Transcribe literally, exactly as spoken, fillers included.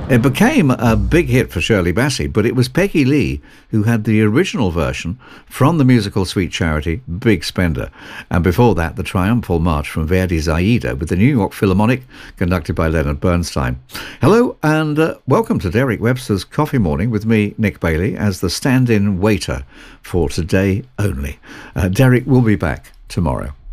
It became a big hit for Shirley Bassey, but it was Peggy Lee who had the original version from the musical Sweet Charity, Big Spender. And before that, the triumphal march from Verdi's Aida with the New York Philharmonic, conducted by Leonard Bernstein. Hello, and uh, welcome to Derek Webster's Coffee Morning with me, Nick Bailey, as the stand-in waiter for today only. Uh, Derek will be back tomorrow.